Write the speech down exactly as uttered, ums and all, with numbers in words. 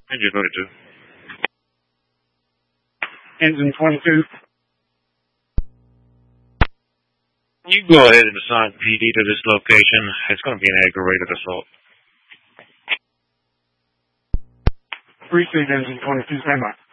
Engine twenty-two. Engine twenty-two. You go ahead and assign P D to this location. It's going to be an aggravated assault. Appreciate Engine twenty-two. Stand by.